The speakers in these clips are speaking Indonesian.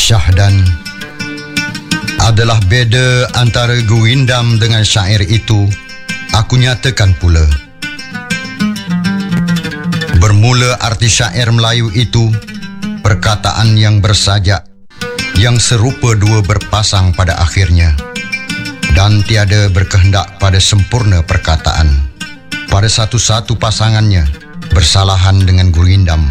Syahdan. Adalah beda antara Gurindam dengan syair itu, aku nyatakan pula. Bermula arti syair Melayu itu, perkataan yang bersajak, yang serupa dua berpasang pada akhirnya, dan tiada berkehendak pada sempurna perkataan. Pada satu-satu pasangannya, bersalahan dengan Gurindam.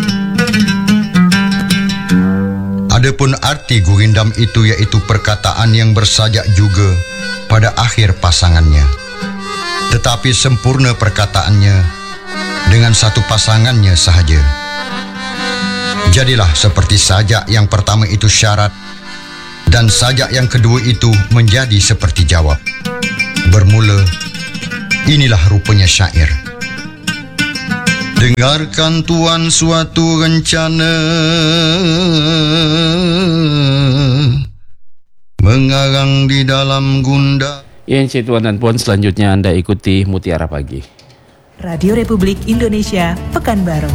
Adapun arti Gurindam itu iaitu perkataan yang bersajak juga pada akhir pasangannya. Tetapi sempurna perkataannya dengan satu pasangannya sahaja. Jadilah seperti sajak yang pertama itu syarat dan sajak yang kedua itu menjadi seperti jawab. Bermula, inilah rupanya syair. Dengarkan tuan suatu rencana mengarang di dalam gundah. Ya, tuan dan puan, selanjutnya Anda ikuti Mutiara Pagi. Radio Republik Indonesia, Pekanbaru.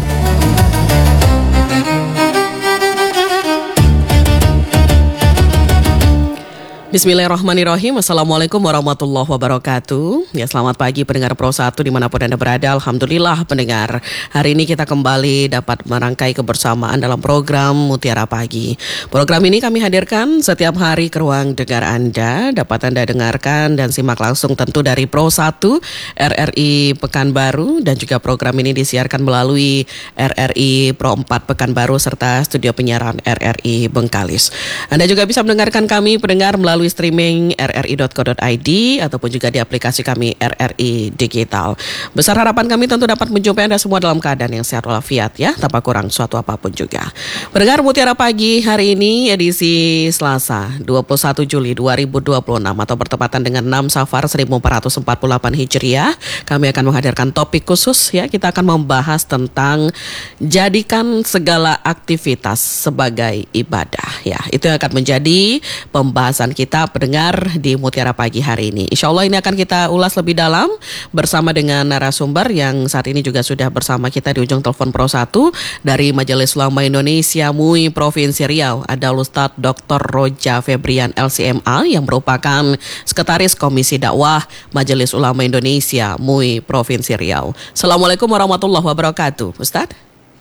Bismillahirrahmanirrahim. Assalamualaikum warahmatullahi wabarakatuh. Ya, selamat pagi pendengar Pro 1 dimanapun Anda berada. Alhamdulillah pendengar, hari ini kita kembali dapat merangkai kebersamaan dalam program Mutiara Pagi. Program ini kami hadirkan setiap hari ke ruang dengar Anda. Dapat Anda dengarkan dan simak langsung tentu dari Pro 1 RRI Pekanbaru, dan juga program ini disiarkan melalui RRI Pro 4 Pekanbaru serta studio penyiaran RRI Bengkalis. Anda juga bisa mendengarkan kami pendengar melalui streaming rri.co.id ataupun juga di aplikasi kami RRI Digital. Besar harapan kami tentu dapat menjumpai Anda semua dalam keadaan yang sehat walafiat ya, tanpa kurang suatu apapun juga. Pendengar Mutiara Pagi hari ini edisi Selasa 21 Juli 2026 atau bertepatan dengan 6 Safar 1448 Hijriah, kami akan menghadirkan topik khusus ya. Kita akan membahas tentang jadikan segala aktivitas sebagai ibadah ya. Itu yang akan menjadi pembahasan kita pendengar di Mutiara Pagi hari ini. Insya Allah ini akan kita ulas lebih dalam bersama dengan narasumber yang saat ini juga sudah bersama kita di ujung telepon Pro 1 dari Majelis Ulama Indonesia MUI Provinsi Riau. Ada Ustadz Dr. Roja Febrian LCMA yang merupakan Sekretaris Komisi Dakwah Majelis Ulama Indonesia MUI Provinsi Riau. Assalamualaikum warahmatullahi wabarakatuh, Ustadz.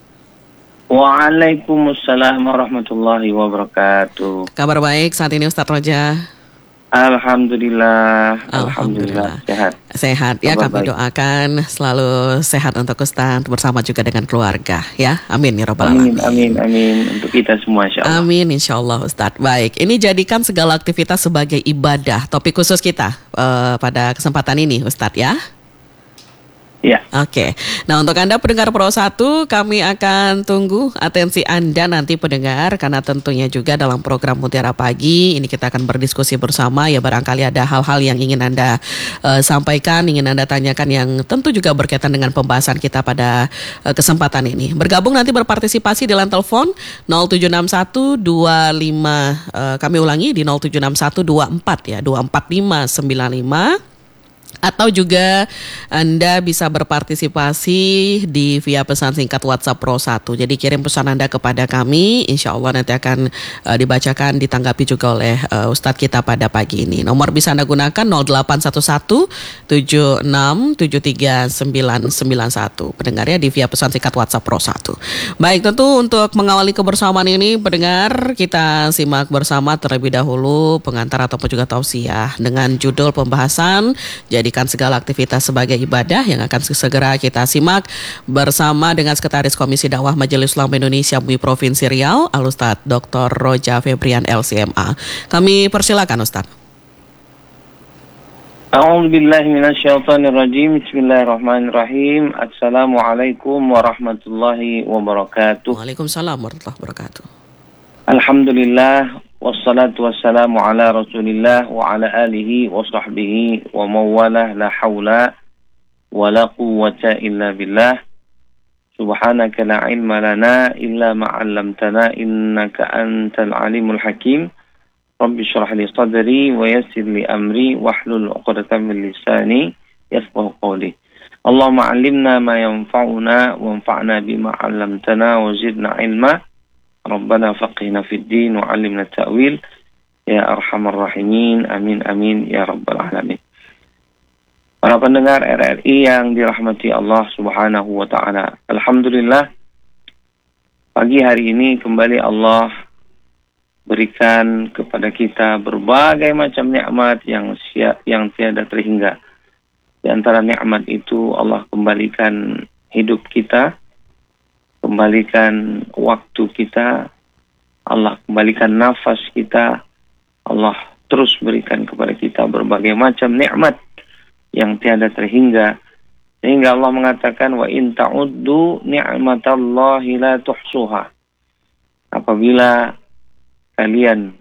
Waalaikumsalam warahmatullahi wabarakatuh. Kabar baik saat ini Ustadz Roja? Alhamdulillah sehat. Sehat ya, kami doakan selalu sehat untuk Ustadz bersama juga dengan keluarga ya. Amin ya rabbal alamin. Amin untuk kita semua insyaallah. Amin insyaallah Ustadz. Baik, ini jadikan segala aktivitas sebagai ibadah. Topik khusus kita pada kesempatan ini Ustadz ya. Ya. Oke. Nah, untuk Anda pendengar Pro 1, kami akan tunggu atensi Anda nanti pendengar, karena tentunya juga dalam program Mutiara Pagi ini kita akan berdiskusi bersama ya. Barangkali ada hal-hal yang ingin Anda sampaikan, ingin Anda tanyakan yang tentu juga berkaitan dengan pembahasan kita pada kesempatan ini. Bergabung nanti berpartisipasi di line telepon 0761 25 kami ulangi di 0761 24 ya 24595. Atau juga Anda bisa berpartisipasi di via pesan singkat WhatsApp Pro 1. Jadi kirim pesan Anda kepada kami, insya Allah nanti akan dibacakan, ditanggapi juga oleh Ustadz kita pada pagi ini. Nomor bisa Anda gunakan 0811 76 73 991. Pendengarnya di via pesan singkat WhatsApp Pro 1. Baik, tentu untuk mengawali kebersamaan ini pendengar, kita simak bersama terlebih dahulu pengantar ataupun juga tausiah dengan judul pembahasan jadikan segala aktivitas sebagai ibadah, yang akan segera kita simak bersama dengan Sekretaris Komisi Dakwah Majelis Ulama Indonesia MUI Provinsi Riau, Al-Ustadz Dr. Roja Febrian LCMA. Kami persilakan Ustadz. A'udzubillahi minasyaitonirrajim. Bismillahirrahmanirrahim. Assalamualaikum warahmatullahi wabarakatuh. Waalaikumsalam warahmatullahi wabarakatuh. Alhamdulillah, wassalatu wassalamu ala rasulillah wa ala alihi wa sahbihi wa mawalah, la hawla wa la quwwata illa billah. Subhanaka la ilma lana illa ma'allamtana innaka antal alimul hakim. Rabbi syrah li sadri wa yassir li amri wahlul 'uqdatam min lisani yafqahu qawli. Allahumma 'allimna ma yanfa'una wanfa'na bima 'allamtana wa zidna ilma. Rabbana faqihna fid din wa 'allimna ta'wil ya arhamar rahimin. Amin amin ya rabbal alamin. Para pendengar RRI yang dirahmati Allah Subhanahu wa taala. Alhamdulillah, pagi hari ini kembali Allah berikan kepada kita berbagai macam nikmat yang tiada terhingga. Di antara nikmat itu Allah kembalikan hidup kita, kembalikan waktu kita, Allah kembalikan nafas kita, Allah terus berikan kepada kita berbagai macam nikmat yang tiada terhingga, sehingga Allah mengatakan wa in ta'uddu ni'matallahi la tuhsuha. Apabila kalian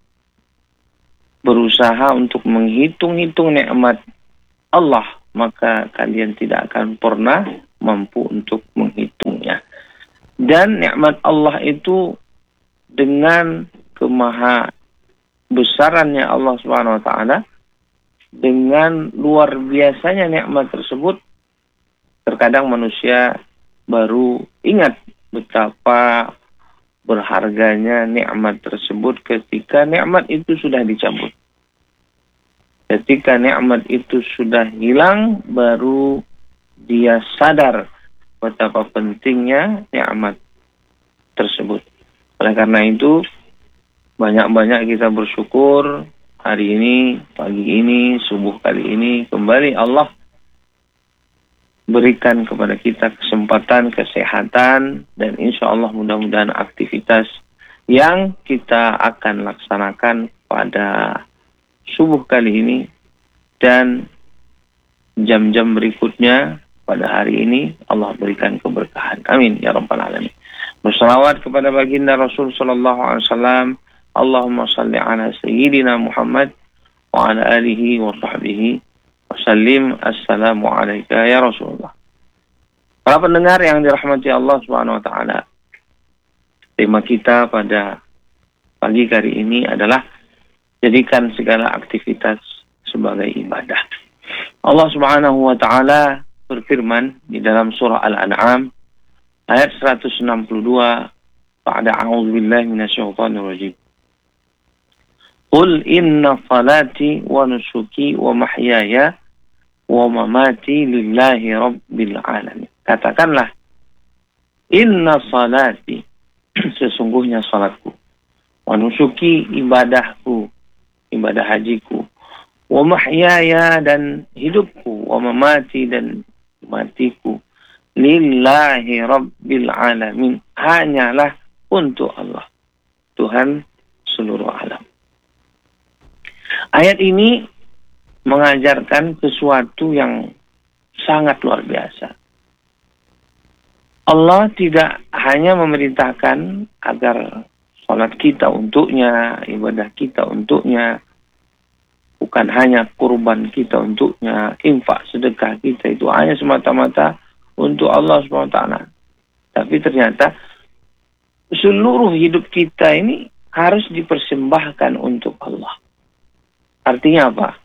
berusaha untuk menghitung-hitung nikmat Allah, maka kalian tidak akan pernah mampu untuk menghitungnya. Dan nikmat Allah itu dengan kemaha besarannya Allah Subhanahu wa taala, dengan luar biasanya nikmat tersebut, terkadang manusia baru ingat betapa berharganya nikmat tersebut ketika nikmat itu sudah dicabut. Ketika nikmat itu sudah hilang, baru dia sadar betapa pentingnya nikmat tersebut. Oleh karena itu, banyak-banyak kita bersyukur hari ini, pagi ini, subuh kali ini, kembali Allah berikan kepada kita kesempatan, kesehatan, dan insya Allah mudah-mudahan aktivitas yang kita akan laksanakan pada subuh kali ini dan jam-jam berikutnya pada hari ini Allah berikan keberkahan. Amin ya rabbal alamin. Berselawat kepada baginda Rasul sallallahu alaihi wasallam. Allahumma salli ala sayyidina Muhammad wa ala alihi wa sahbihi wa sallim. Assalamu alayka ya Rasulullah. Para pendengar yang dirahmati Allah Subhanahu wa taala, tema kita pada pagi hari ini adalah jadikan segala aktivitas sebagai ibadah. Allah Subhanahu wa taala berfirman di dalam surah Al-An'am ayat 162, ba'da a'udzubillahi minasyaitonir rajim. Qul inna salati wa nusuki wa mahyaya wa mamati lillahi rabbil alamin. Katakanlah, inna salati, sesungguhnya salatku, wa nusuki, ibadahku, ibadah hajiku, wa mahyaya, dan hidupku, wa mamati, dan matiku, lillahi rabbil alamin, hanyalah untuk Allah, Tuhan seluruh alam. Ayat ini mengajarkan sesuatu yang sangat luar biasa. Allah tidak hanya memerintahkan agar salat kita untuknya, ibadah kita untuknya, bukan hanya kurban kita untuknya, infak sedekah kita itu hanya semata-mata untuk Allah SWT. Tapi ternyata seluruh hidup kita ini harus dipersembahkan untuk Allah. Artinya apa?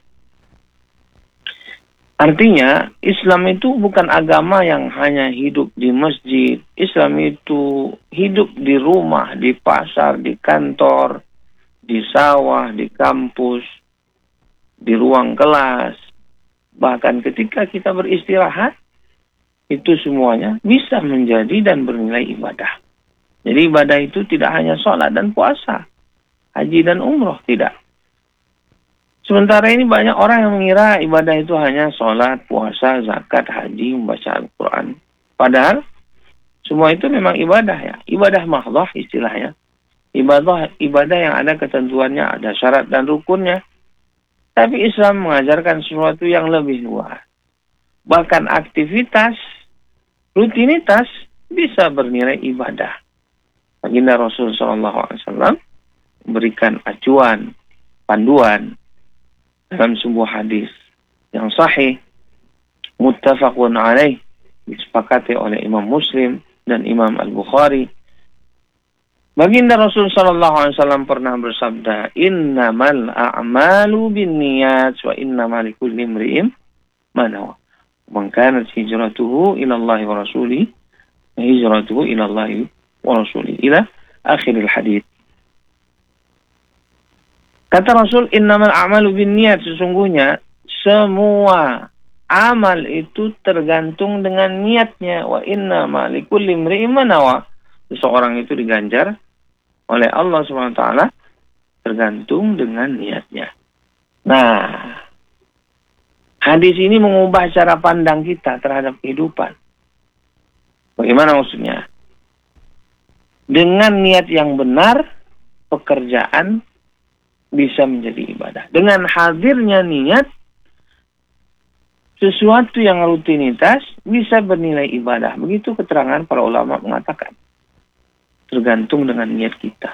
Artinya Islam itu bukan agama yang hanya hidup di masjid. Islam itu hidup di rumah, di pasar, di kantor, di sawah, di kampus, di ruang kelas. Bahkan ketika kita beristirahat, itu semuanya bisa menjadi dan bernilai ibadah. Jadi ibadah itu tidak hanya sholat dan puasa, haji dan umroh, tidak. Sementara ini banyak orang yang mengira ibadah itu hanya sholat, puasa, zakat, haji, membaca Al-Quran. Padahal semua itu memang ibadah ya. Ibadah mahdhah istilahnya. Ibadah yang ada ketentuannya, ada syarat dan rukunnya. Tapi Islam mengajarkan sesuatu yang lebih luas. Bahkan aktivitas, rutinitas bisa bernilai ibadah. Baginda Rasul SAW memberikan acuan, panduan dalam sebuah hadis yang sahih, muttafaqun alaih, disepakati oleh Imam Muslim dan Imam Al-Bukhari. Baginda Rasul SAW pernah bersabda, innamal a'malu binniyat wa innamal likulli imri'in ma nawa. Man kanat hijratuhu ila Allah wa rasulih, hijratuhu ila Allah wa rasulih, ila akhiril hadits. Kata Rasul, innamal a'malu binniyat, sesungguhnya semua amal itu tergantung dengan niatnya. Wa innama likulli imri'in ma nawa. Seseorang itu diganjar oleh Allah SWT tergantung dengan niatnya. Nah, hadis ini mengubah cara pandang kita terhadap kehidupan. Bagaimana maksudnya? Dengan niat yang benar, pekerjaan bisa menjadi ibadah. Dengan hadirnya niat, sesuatu yang rutinitas bisa bernilai ibadah. Begitu keterangan para ulama mengatakan. Tergantung dengan niat kita.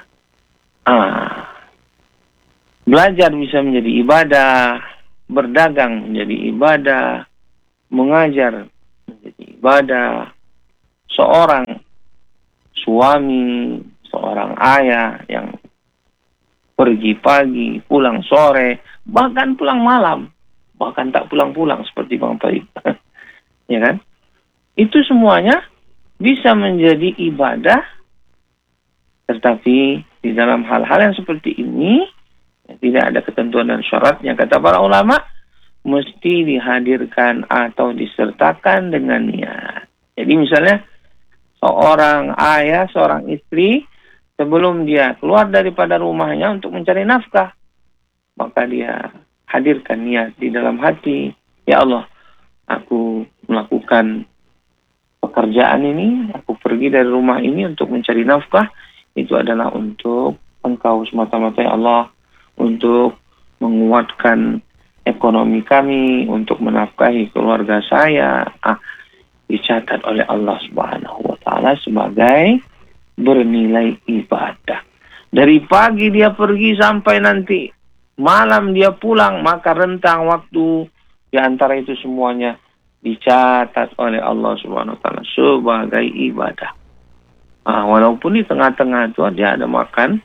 Belajar bisa menjadi ibadah, berdagang menjadi ibadah, mengajar menjadi ibadah. Seorang suami, seorang ayah yang pergi pagi, pulang sore, bahkan pulang malam, bahkan tak pulang-pulang seperti Bang Taib. Ya kan? Itu semuanya bisa menjadi ibadah, tetapi di dalam hal-hal yang seperti ini tidak ada ketentuan dan syaratnya. Kata para ulama, mesti dihadirkan atau disertakan dengan niat. Jadi misalnya seorang ayah, seorang istri, sebelum dia keluar daripada rumahnya untuk mencari nafkah, maka dia hadirkan niat di dalam hati. Ya Allah, aku melakukan pekerjaan ini, aku pergi dari rumah ini untuk mencari nafkah. Itu adalah untuk Engkau semata-mata ya Allah, untuk menguatkan ekonomi kami, untuk menafkahi keluarga saya. Dicatat oleh Allah Subhanahu wa Ta'ala sebagai bernilai ibadah. Dari pagi dia pergi sampai nanti malam dia pulang, maka rentang waktu di antara itu semuanya dicatat oleh Allah Subhanahu wa Ta'ala sebagai ibadah. Walaupun di tengah-tengah itu dia ada makan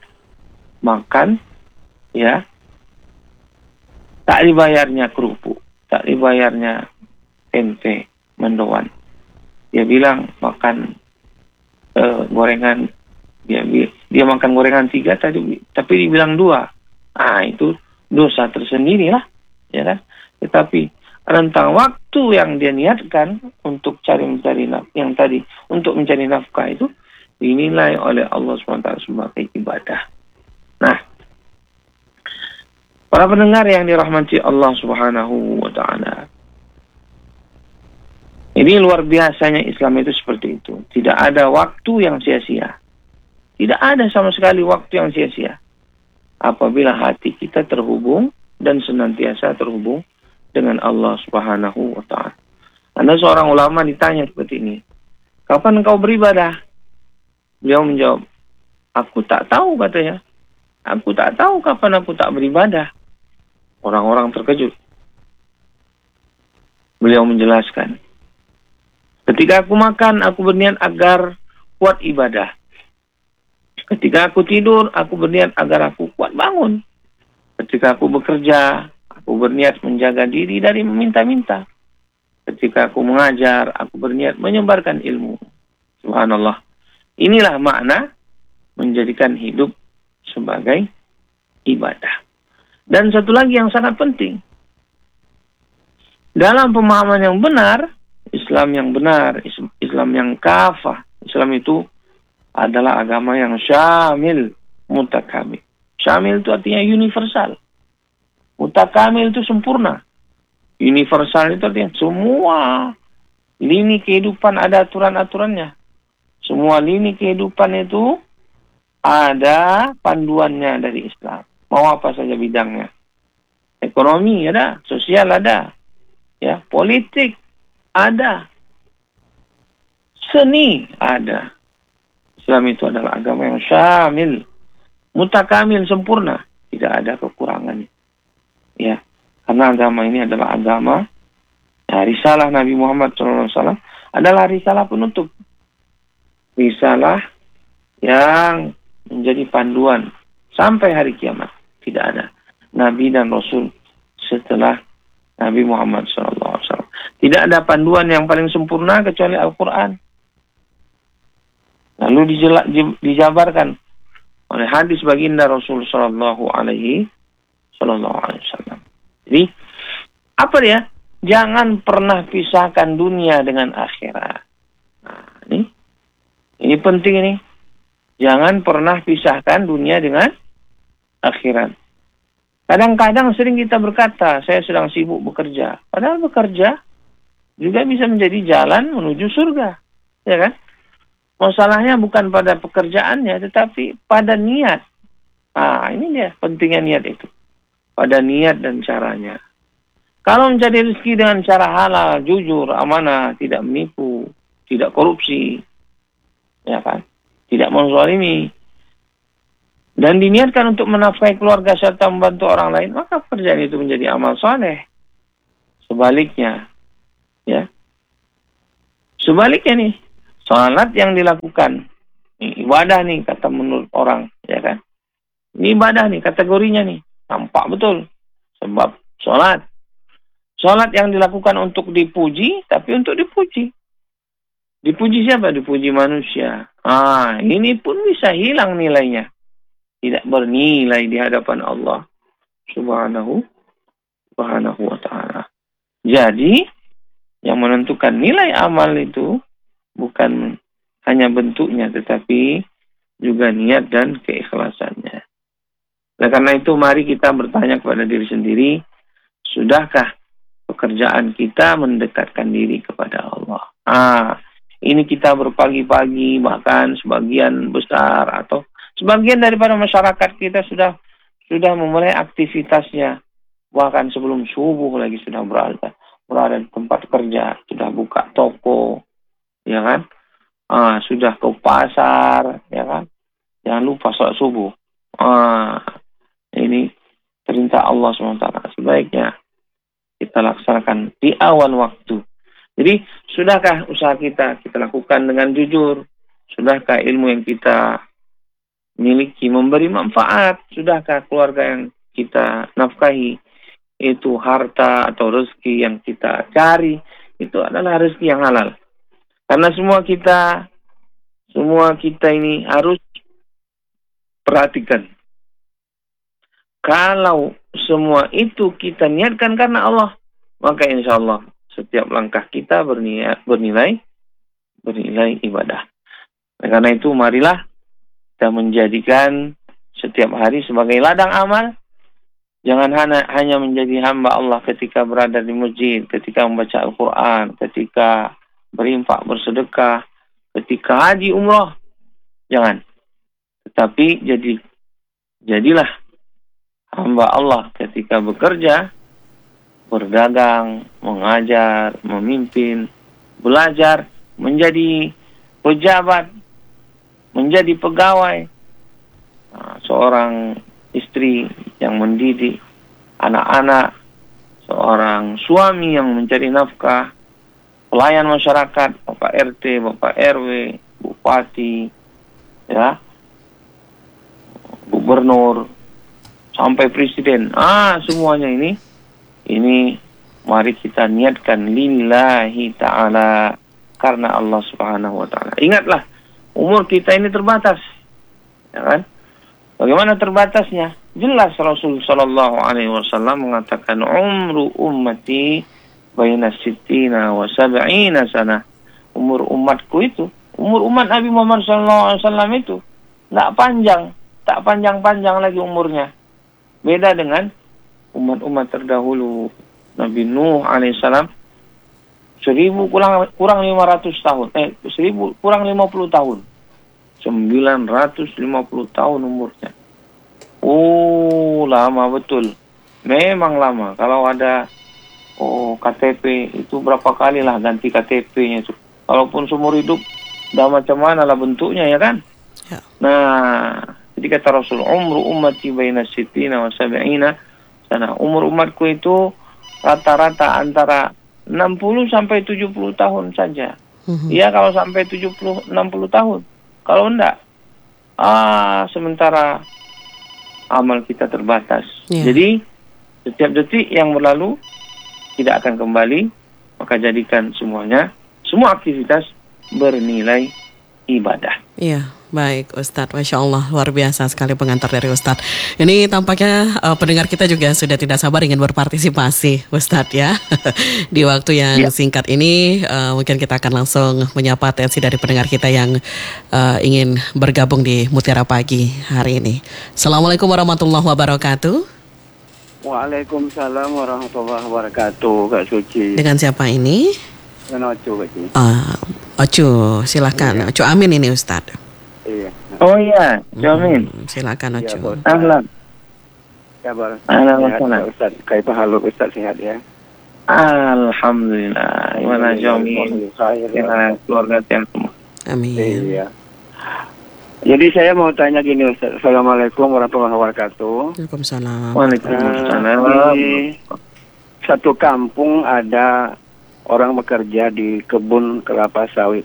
ya, tak dibayarnya kerupuk, tak dibayarnya tempe mendoan. Dia bilang makan gorengan, dia makan gorengan 3 tadi, tapi dibilang 2. Itu dosa tersendiri lah, ya kan? Tetapi rentang waktu yang dia niatkan untuk mencari yang tadi untuk mencari nafkah itu dinilai oleh Allah SWT sebagai ibadah. Nah, para pendengar yang dirahmati Allah Subhanahu wa Ta'ala, ini luar biasanya Islam itu seperti itu. Tidak ada waktu yang sia-sia. Tidak ada sama sekali waktu yang sia-sia. Apabila hati kita terhubung dan senantiasa terhubung dengan Allah Subhanahu wa Ta'ala. Ada seorang ulama ditanya seperti ini, kapan engkau beribadah? Beliau menjawab, aku tak tahu, katanya. Aku tak tahu kapan aku tak beribadah. Orang-orang terkejut. Beliau menjelaskan, ketika aku makan, aku berniat agar kuat ibadah. Ketika aku tidur, aku berniat agar aku kuat bangun. Ketika aku bekerja, aku berniat menjaga diri dari meminta-minta. Ketika aku mengajar, aku berniat menyebarkan ilmu. Subhanallah. Inilah makna menjadikan hidup sebagai ibadah. Dan satu lagi yang sangat penting. Dalam pemahaman yang benar, Islam yang benar, Islam yang kafah, Islam itu adalah agama yang syamil, mutakamil. Syamil itu artinya universal. Mutakamil itu sempurna. Universal itu artinya semua lini kehidupan ada aturan-aturannya. Semua lini kehidupan itu ada panduannya dari Islam. Mau apa saja bidangnya. Ekonomi ada, sosial ada, ya, politik ada, seni ada. Islam itu adalah agama yang syamil, mutakamil, sempurna, tidak ada kekurangannya. Ya, karena agama ini adalah agama, ya, risalah Nabi Muhammad SAW adalah risalah penutup. Risalah yang menjadi panduan sampai hari kiamat. Tidak ada Nabi dan Rasul setelah Nabi Muhammad SAW. Tidak ada panduan yang paling sempurna kecuali Al-Quran. Lalu dijabarkan oleh hadis baginda Rasul sallallahu alaihi wasallam. Jadi apa dia? Jangan pernah pisahkan dunia dengan akhirat. Nah, ini penting ini. Jangan pernah pisahkan dunia dengan akhirat. Kadang-kadang sering kita berkata, saya sedang sibuk bekerja. Padahal bekerja juga bisa menjadi jalan menuju surga. Ya kan? Masalahnya bukan pada pekerjaannya, tetapi pada niat. Nah, ini dia pentingnya niat itu. Pada niat dan caranya. Kalau mencari rezeki dengan cara halal, jujur, amanah, tidak menipu, tidak korupsi, ya kan? Tidak menzalimi, dan diniatkan untuk menafkahi keluarga serta membantu orang lain, maka pekerjaan itu menjadi amal soleh. Sebaliknya, ya. Sebaliknya nih, salat yang dilakukan, ini ibadah nih kata menurut orang, ya kan? Ini ibadah nih kategorinya nih, nampak betul. Sebab salat yang dilakukan untuk dipuji, tapi untuk dipuji. Dipuji siapa? Dipuji manusia. Ini pun bisa hilang nilainya. Tidak bernilai di hadapan Allah Subhanahu wa ta'ala. Jadi, yang menentukan nilai amal itu bukan hanya bentuknya, tetapi juga niat dan keikhlasannya. Oleh karena itu, mari kita bertanya kepada diri sendiri, sudahkah pekerjaan kita mendekatkan diri kepada Allah? Ini kita berpagi-pagi, bahkan sebagian besar atau sebagian daripada masyarakat kita sudah memulai aktivitasnya. Bahkan sebelum subuh lagi sudah berada di tempat kerja, sudah buka toko, ya kan? Sudah ke pasar, ya kan? Jangan lupa sholat subuh. Ini perintah Allah SWT. Sebaiknya kita laksanakan di awal waktu. Jadi, sudahkah usaha kita lakukan dengan jujur? Sudahkah ilmu yang kita miliki memberi manfaat? Sudahkah keluarga yang kita nafkahi itu harta atau rezeki yang kita cari itu adalah rezeki yang halal? Karena semua kita ini harus perhatikan. Kalau semua itu kita niatkan karena Allah, maka insya Allah setiap langkah kita bernilai ibadah. Karena itu marilah kita menjadikan setiap hari sebagai ladang amal. Jangan hanya menjadi hamba Allah ketika berada di masjid, ketika membaca Al-Quran, ketika berinfak, bersedekah, ketika haji, umrah. Jangan. Tetapi jadilah hamba Allah ketika bekerja, berdagang, mengajar, memimpin, belajar, menjadi pejabat, menjadi pegawai, seorang istri yang mendidik anak-anak, seorang suami yang mencari nafkah, pelayan masyarakat, Bapak RT, Bapak RW, Bupati, ya, Gubernur, sampai Presiden, semuanya ini mari kita niatkan lillahi ta'ala, karena Allah Subhanahu wa ta'ala. Ingatlah, umur kita ini terbatas, ya kan? Bagaimana terbatasnya? Jelas Rasul sallallahu alaihi wasallam mengatakan, umru ummati baina sittina wa sab'ina sana. Umur umatku itu, umur umat Nabi Muhammad sallallahu alaihi wasallam itu tak panjang lagi umurnya. Beda dengan umat-umat terdahulu. Nabi Nuh alaihissalam 1000 kurang 500 tahun. 1000 kurang 50 tahun. 950 tahun umurnya. Lama betul. Memang lama. Kalau ada KTP itu berapa kali lah ganti KTP-nya itu. Kalaupun seumur hidup, dah macam mana lah bentuknya, ya kan? Ya. Nah, jadi kata Rasul, umru ummati baina sittina wa sab'ina sana. Umur umatku itu rata-rata antara 60 sampai 70 tahun saja. Ya, kalau sampai 70-60 tahun. Kalau enggak, sementara amal kita terbatas. Yeah. Jadi, setiap detik yang berlalu tidak akan kembali, maka jadikan semua aktivitas bernilai ibadah. Iya, baik Ustadz, Masya Allah, luar biasa sekali pengantar dari Ustadz. Ini tampaknya pendengar kita juga sudah tidak sabar ingin berpartisipasi Ustadz ya. Di waktu yang singkat ini mungkin kita akan langsung menyapa atensi dari pendengar kita yang ingin bergabung di Mutiara Pagi hari ini. Assalamualaikum warahmatullahi wabarakatuh. Waalaikumsalam warahmatullahi wabarakatuh, Kak Suci. Dengan siapa ini? Dengan Ocu, Kak Suci. Ocu, silakan. Ocu Amin ini Ustadz. Iya. Oh iya, Jamin. Silakan Ocu. Bos. Ahlan. Kabar. Ahlan, Sehat, Ustaz. Ustaz. Kaifa haluk Ustaz, sehat ya? Alhamdulillah. Gimana Jamin? Gimana keluarga yang semua? Amin. Iya. Jadi saya mau tanya gini Ustaz. Assalamualaikum warahmatullahi wabarakatuh. Waalaikumsalam. Waalaikumsalam. Di satu kampung ada orang bekerja di kebun kelapa sawit.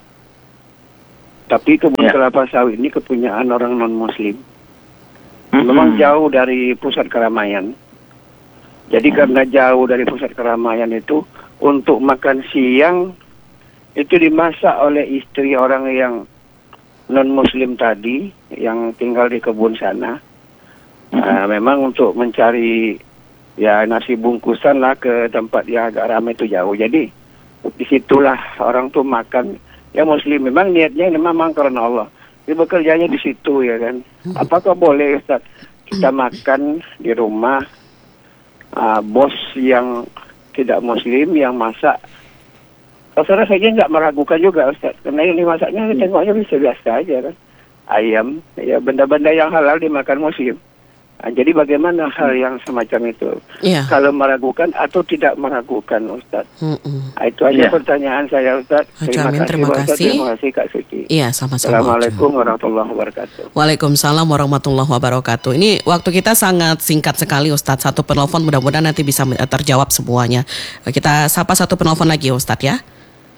Tapi kebun kelapa sawit ini kepunyaan orang non-muslim. Memang jauh dari pusat keramaian. Jadi karena jauh dari pusat keramaian itu, untuk makan siang itu dimasak oleh istri orang yang non-muslim tadi, yang tinggal di kebun sana. Memang untuk mencari ya nasi bungkusan lah ke tempat yang agak ramai itu jauh. Jadi disitulah orang tuh makan. Ya muslim memang niatnya memang karena Allah. Dia bekerjanya di situ ya kan. Apakah boleh Ustaz kita makan di rumah bos yang tidak muslim yang masak? Saudara saya nggak meragukan juga Ustaz. Karena ini masaknya tengoknya bisa biasa aja kan. Ayam, ya benda-benda yang halal dimakan muslim. Jadi bagaimana hal yang semacam itu? Iya. Kalau meragukan atau tidak meragukan Ustaz? Itu aja pertanyaan saya Ustaz. Terima kasih. Terima kasih Kak Suci. Iya, sama-sama. Assalamualaikum warahmatullahi wabarakatuh. Waalaikumsalam warahmatullahi wabarakatuh. Ini waktu kita sangat singkat sekali Ustadz. Satu penelpon mudah-mudahan nanti bisa terjawab semuanya. Kita sapa satu penelpon lagi Ustadz ya.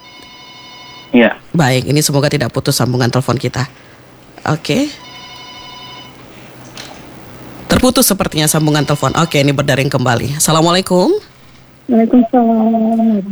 Iya. Baik, ini semoga tidak putus sambungan telepon kita. Oke. Terputus sepertinya sambungan telepon. Oke, ini berdaring kembali. Assalamualaikum. Waalaikumsalam.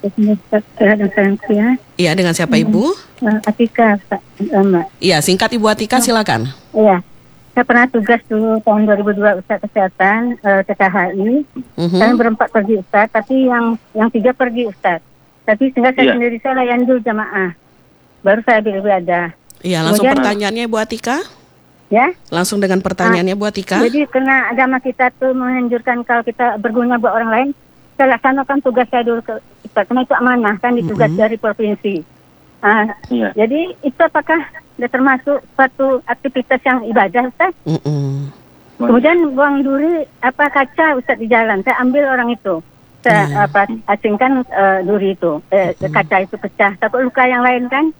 Iya, dengan siapa Ibu? Atika, Mbak. Iya, singkat Ibu Atika, silakan. Iya, saya pernah tugas dulu tahun 2002 Ustaz Kesehatan TKHI. Saya berempat pergi Ustaz, tapi yang 3 pergi Ustaz. Tapi sehingga saya sendiri saya layan dulu jamaah. Baru saya beribadah. Iya, langsung kemudian, pertanyaannya Ibu Atika. Ya. Langsung dengan pertanyaannya Bu Atika. Jadi karena agama kita tuh menganjurkan kalau kita berguna buat orang lain, saya laksanakan tugas saya dulu ke kita. Karena itu amanah kan ditugas dari provinsi. Jadi itu apakah sudah termasuk suatu aktivitas yang ibadah Ustaz? Kemudian buang duri kaca Ustaz di jalan. Saya ambil orang itu. Saya asingkan duri itu. Kaca itu pecah. Takut luka yang lain kan?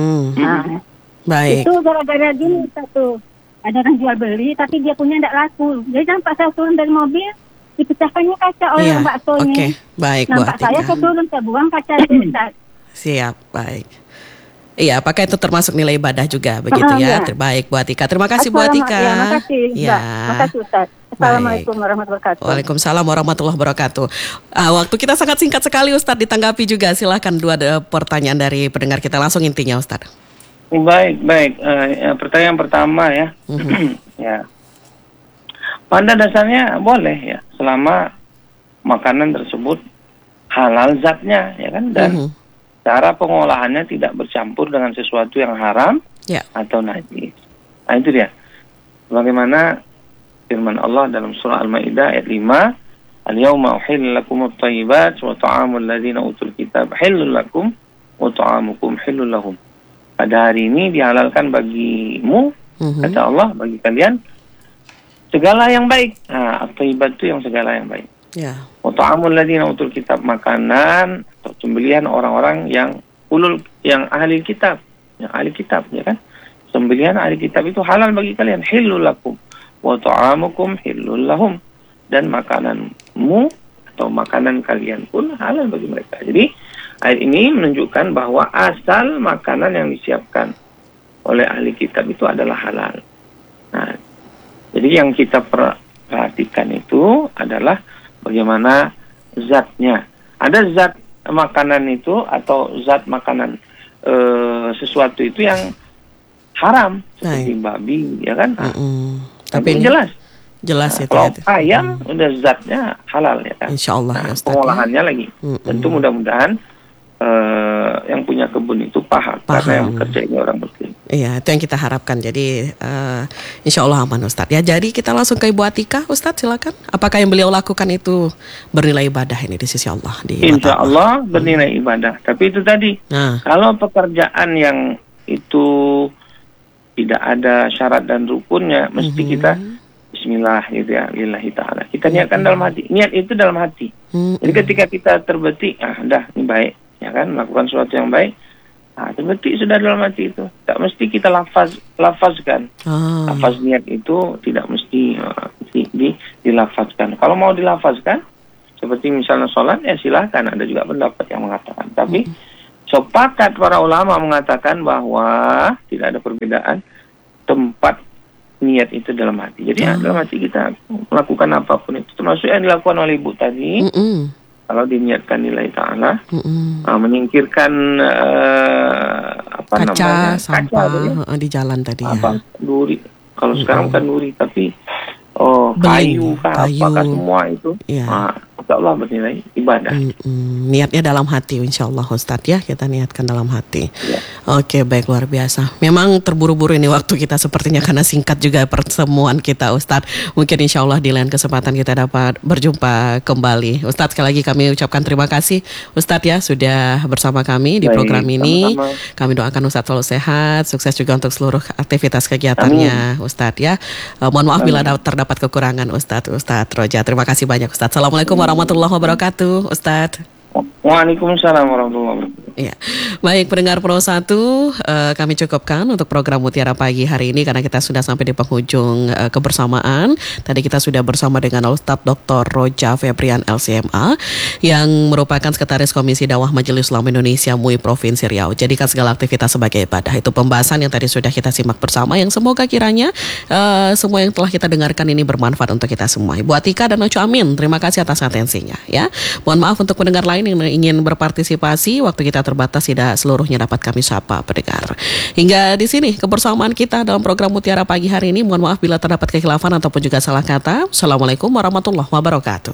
Baik. Itu gara-gara gini satu. Ada orang jual beli tapi dia punya tidak laku. Jadi nampak saya turun dari mobil, dipecahkannya kaca oleh baksonya. Oke, baik Bu Nampak Atika. saya turun, saya buang kaca itu. Siap, baik. Iya, apakah itu termasuk nilai ibadah juga begitu ya? Baik Bu Atika. Terima kasih Bu Atika. Ya, makasih. Ya. Makasih Ustaz. Assalamualaikum warahmatullahi wabarakatuh. Waalaikumsalam warahmatullahi wabarakatuh. Waktu kita sangat singkat sekali Ustadz, ditanggapi juga. Silakan 2 pertanyaan dari pendengar kita, langsung intinya Ustadz. Baik. Pertanyaan pertama ya. Ya. Pada dasarnya boleh ya, selama makanan tersebut halal zatnya ya kan, dan cara pengolahannya tidak bercampur dengan sesuatu yang haram atau najis. Nah itu dia. Bagaimana firman Allah dalam surah Al-Maidah ayat 5, Al-yawma uhilla lakumut thayyibat wa ta'amul ladzina utul kitab halal lakum wa ta'amukum halal lahum. Pada hari ini dihalalkan bagimu, kata Allah, bagi kalian segala yang baik. At-thayyibat itu yang segala yang baik. Wa ta'amul ladzina utul kitab, makanan atau sembelihan orang-orang yang ahli kitab, ya kan? Sembelihan ahli kitab itu halal bagi kalian, halal lakum wa ta'amukum halal lahum, dan makananmu atau makanan kalian pun halal bagi mereka. Jadi ayat ini menunjukkan bahwa asal makanan yang disiapkan oleh ahli kitab itu adalah halal. Nah, jadi yang kita perhatikan itu adalah bagaimana zatnya. Ada zat makanan itu atau zat makanan sesuatu itu yang haram seperti babi, ya kan? Tapi ini jelas itu. Kalau ayam udah zatnya halal ya kan. Insya Allah ya Ustaz. Pengolahannya lagi. Tentu mudah-mudahan yang punya kebun itu paham. Karena yang bekerja ini orang muslim. Iya, itu yang kita harapkan. Jadi insya Allah aman Ustadz. Ya, jadi kita langsung ke Ibu Atika, Ustadz silakan. Apakah yang beliau lakukan itu bernilai ibadah ini di sisi Allah? Insya Allah bernilai ibadah. Tapi itu tadi, kalau pekerjaan yang itu tidak ada syarat dan rukunnya, mesti kita Bismillah gitu ya, lillahi ta'ala. Kita niatkan dalam hati. Niat itu dalam hati. Jadi ketika kita terbetik, dah ini baik, ya kan, melakukan sesuatu yang baik. Terbetik sudah dalam hati itu. Tak mesti kita lafazkan. Lafaz niat itu tidak mesti dilafazkan. Kalau mau dilafazkan, seperti misalnya sholat, ya silahkan. Ada juga pendapat yang mengatakan. Tapi sepakat para ulama mengatakan bahwa tidak ada perbedaan tempat niat itu dalam hati. Jadi dalam hati kita melakukan apapun itu. Termasuk yang dilakukan oleh Ibu tadi. Kalau diniatkan nilai ta'ala, menyingkirkan kaca, sampah di jalan tadi ya. Duri. Kalau sekarang kan duri, tapi kayu, apakah semua itu. Insya Allah bernilai ibadah. Niatnya dalam hati, insya Allah Ustadz ya, kita niatkan dalam hati. Oke, baik, luar biasa. Memang terburu-buru ini waktu kita sepertinya karena singkat juga pertemuan kita Ustadz. Mungkin insya Allah di lain kesempatan kita dapat berjumpa kembali. Ustadz, sekali lagi kami ucapkan terima kasih Ustadz ya sudah bersama kami di program ini. Sama-sama. Kami doakan Ustadz selalu sehat, sukses juga untuk seluruh aktivitas kegiatannya. Ustadz ya. Mohon maaf bila terdapat kekurangan Ustadz Roja. Terima kasih banyak Ustadz. Assalamualaikum warahmatullahi wabarakatuh, Ustadz. Waalaikumsalam warahmatullahi wabarakatuh. Ya, baik pendengar Pro 1, kami cukupkan untuk program Mutiara Pagi hari ini karena kita sudah sampai di penghujung kebersamaan. Tadi kita sudah bersama dengan Ustadz Dr. Roja Febrian LCMA yang merupakan Sekretaris Komisi Dakwah Majelis Ulama Indonesia MUI Provinsi Riau. Jadikan segala aktivitas sebagai ibadah. Itu pembahasan yang tadi sudah kita simak bersama, yang semoga kiranya semua yang telah kita dengarkan ini bermanfaat untuk kita semua. Ibu Atika dan Oco Amin, terima kasih atas atensinya ya. Mohon maaf untuk pendengar lain yang ingin berpartisipasi, waktu kita terbatas, tidak seluruhnya dapat kami sapa pendengar. Hingga di sini kebersamaan kita dalam program Mutiara Pagi hari ini. Mohon maaf bila terdapat kekhilafan ataupun juga salah kata. Assalamualaikum warahmatullahi wabarakatuh.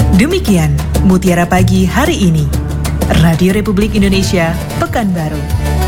Demikian Mutiara Pagi hari ini. Radio Republik Indonesia, Pekanbaru.